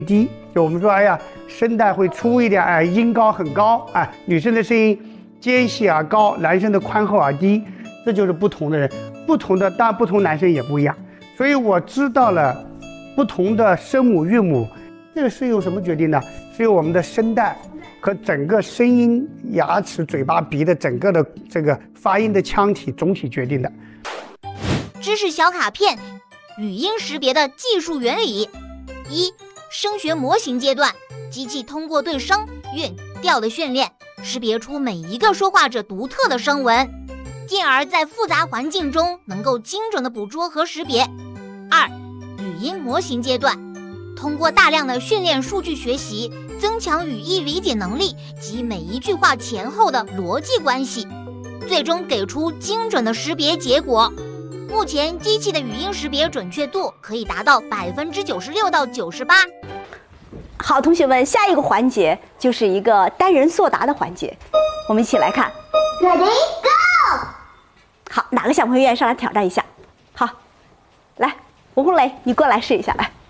低，就我们说，哎呀，声带会粗一点，哎，音高很高，哎，女生的声音尖细而高，男生的宽厚而低，这就是不同的人，不同的，当然不同男生也不一样。所以我知道了不同的声母韵母，这个是由什么决定的？是由我们的声带和整个声音、牙齿、嘴巴、鼻的整个的这个发音的腔体总体决定的。 知识小卡片，语音识别的技术原理。一、声学模型阶段，机器通过对声、韵、调的训练，识别出每一个说话者独特的声纹，进而在复杂环境中能够精准的捕捉和识别。二、语音模型阶段，通过大量的训练数据学习，增强语义理解能力及每一句话前后的逻辑关系，最终给出精准的识别结果。目前机器的语音识别准确度可以达到96%到98%。 好，同学们，下一个环节就是一个单人作答的环节，我们一起来看。 Ready, go！ 好，哪个小朋友愿意上来挑战一下？好，来，吴红雷，你过来试一下来。